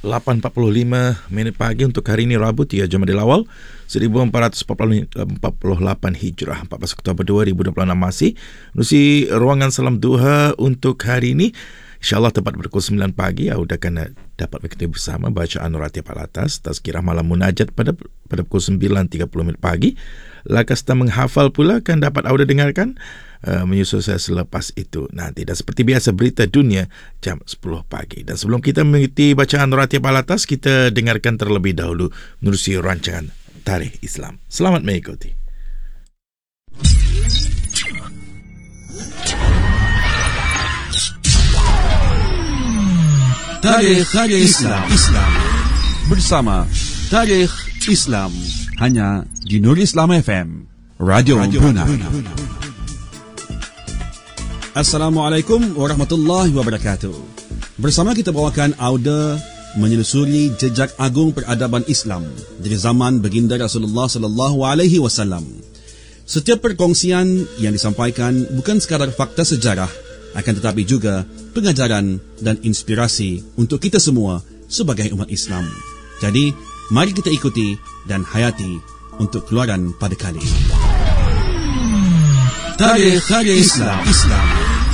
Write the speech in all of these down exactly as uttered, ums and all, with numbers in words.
lapan empat puluh lima minit pagi untuk hari ini Rabu tiga Jamadil Awal seribu empat ratus empat puluh lapan Hijrah, empat belas Oktober dua ribu dua puluh enam masih menerusi ruangan Salam Duha untuk hari ini. InsyaAllah tepat pukul sembilan pagi Auda akan dapat mengikuti bersama bacaan Ratib Al-Atas, tazkirah malam munajat pada pada pukul sembilan tiga puluh minit pagi. Lakasta menghafal pula akan dapat Auda dengarkan uh, menyusul saya selepas itu nanti. Dan seperti biasa berita dunia jam sepuluh pagi. Dan sebelum kita mengikuti bacaan Ratib Al-Atas, kita dengarkan terlebih dahulu menerusi rancangan Tarikh Islam. Selamat mengikuti. Tarikh Islam. Islam bersama Tarikh Islam hanya di Nur Islam F M, Radio, Radio Brunei. Assalamualaikum warahmatullahi wabarakatuh. Bersama kita bawakan Auda menyelusuri jejak agung peradaban Islam dari zaman baginda Rasulullah sallallahu alaihi wasallam. Setiap perkongsian yang disampaikan bukan sekadar fakta sejarah, akan tetapi juga pengajaran dan inspirasi untuk kita semua sebagai umat Islam. Jadi, mari kita ikuti dan hayati untuk keluaran pada kali ini. Tarikh Islam. Islam.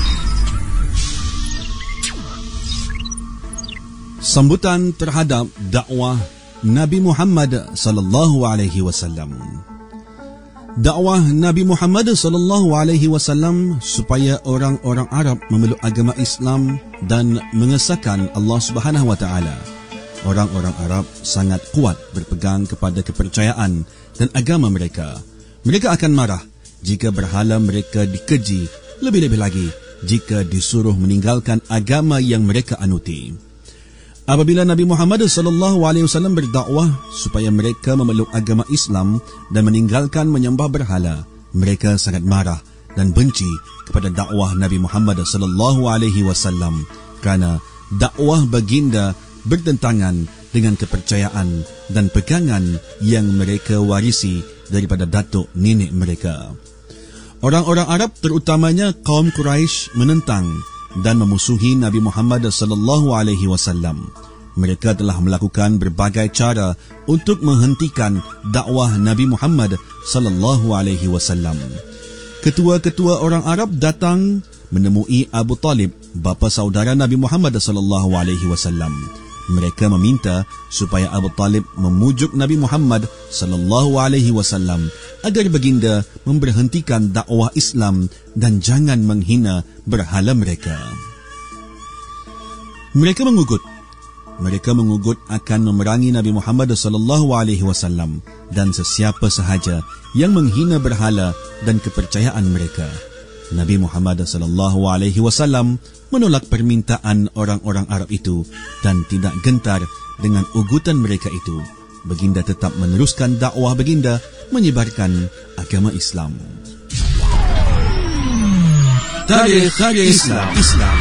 Sambutan terhadap dakwah Nabi Muhammad sallallahu alaihi wasallam. Dakwah Nabi Muhammad sallallahu alaihi wasallam supaya orang-orang Arab memeluk agama Islam dan mengesahkan Allah Subhanahu wa taala. Orang-orang Arab sangat kuat berpegang kepada kepercayaan dan agama mereka. Mereka akan marah jika berhala mereka dikeji, lebih-lebih lagi jika disuruh meninggalkan agama yang mereka anuti. Apabila Nabi Muhammad sallallahu alaihi wasallam berdakwah supaya mereka memeluk agama Islam dan meninggalkan menyembah berhala, mereka sangat marah dan benci kepada dakwah Nabi Muhammad sallallahu alaihi wasallam kerana dakwah baginda bertentangan dengan kepercayaan dan pegangan yang mereka warisi daripada datuk nenek mereka. Orang-orang Arab, terutamanya kaum Quraisy, menentang dan memusuhi Nabi Muhammad sallallahu alaihi wasallam. Mereka telah melakukan berbagai cara untuk menghentikan dakwah Nabi Muhammad sallallahu alaihi wasallam. Ketua-ketua orang Arab datang menemui Abu Talib, bapa saudara Nabi Muhammad sallallahu alaihi wasallam. Mereka meminta supaya Abu Talib memujuk Nabi Muhammad sallallahu alaihi wasallam agar baginda memberhentikan dakwah Islam dan jangan menghina berhala mereka. Mereka mengugut. Mereka mengugut akan memerangi Nabi Muhammad sallallahu alaihi wasallam dan sesiapa sahaja yang menghina berhala dan kepercayaan mereka. Nabi Muhammad sallallahu alaihi wasallam menolak permintaan orang-orang Arab itu dan tidak gentar dengan ugutan mereka itu. Baginda tetap meneruskan dakwah baginda menyebarkan agama Islam. Tarikh Islam. Islam.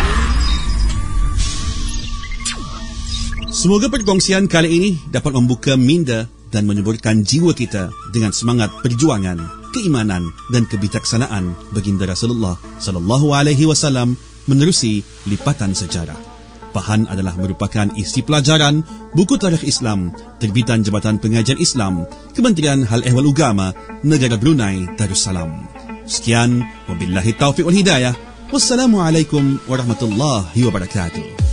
Semoga perkongsian kali ini dapat membuka minda dan menyuburkan jiwa kita dengan semangat perjuangan, keimanan dan kebijaksanaan baginda Rasulullah sallallahu alaihi wasallam menerusi lipatan sejarah. Bahan adalah merupakan isi pelajaran buku Tarikh Islam terbitan Jabatan Pengajian Islam, Kementerian Hal Ehwal Ugama, Negara Brunei Darussalam. Sekian, wabillahi taufiq wal hidayah. Wassalamualaikum warahmatullahi wabarakatuh.